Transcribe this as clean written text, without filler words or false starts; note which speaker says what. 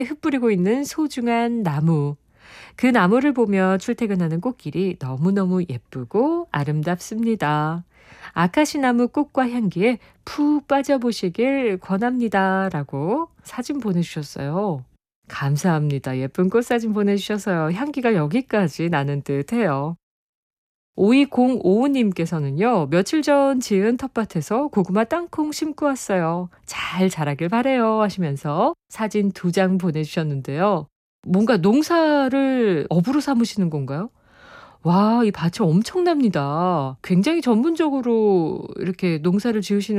Speaker 1: 흩뿌리고 있는 소중한 나무. 그 나무를 보며 출퇴근하는 꽃길이 너무너무 예쁘고 아름답습니다. 아카시나무 꽃과 향기에 푹 빠져보시길 권합니다. 라고 사진 보내주셨어요. 감사합니다. 예쁜 꽃 사진 보내주셔서요. 향기가 여기까지 나는 듯 해요. 52055님께서는요, 며칠 전 지은 텃밭에서 고구마 땅콩 심고 왔어요. 잘 자라길 바래요. 하시면서 사진 2장 보내주셨는데요. 뭔가 농사를 업으로 삼으시는 건가요? 와, 이 밭이 엄청납니다. 굉장히 전문적으로 이렇게 농사를 지으시는